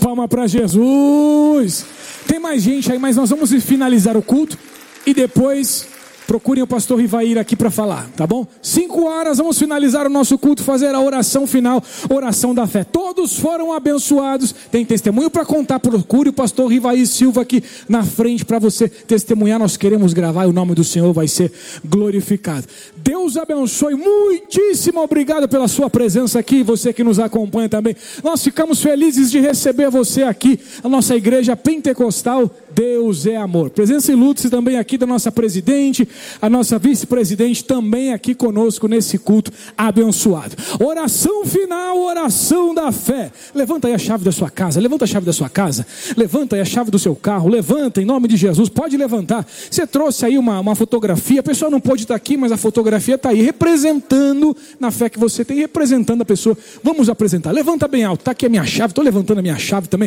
palma para Jesus. Tem mais gente aí, mas nós vamos finalizar o culto e depois procurem o pastor Rivair aqui para falar, tá bom? 5 horas, vamos finalizar o nosso culto, fazer a oração final, oração da fé. Todos foram abençoados. Tem testemunho para contar, procure o pastor Rivair Silva aqui na frente para você testemunhar. Nós queremos gravar e o nome do Senhor vai ser glorificado. Deus abençoe, muitíssimo obrigado pela sua presença aqui, você que nos acompanha também. Nós ficamos felizes de receber você aqui, a nossa igreja pentecostal. Deus é amor. Presença ilustre também aqui da nossa presidente, a nossa vice-presidente também aqui conosco nesse culto abençoado. Oração final, oração da fé. Levanta aí a chave da sua casa, levanta a chave da sua casa, levanta aí a chave do seu carro, levanta em nome de Jesus, pode levantar. Você trouxe aí uma fotografia, a pessoa não pode estar aqui, mas a fotografia está aí, representando na fé que você tem, representando a pessoa. Vamos apresentar, levanta bem alto, está aqui a minha chave, estou levantando a minha chave também.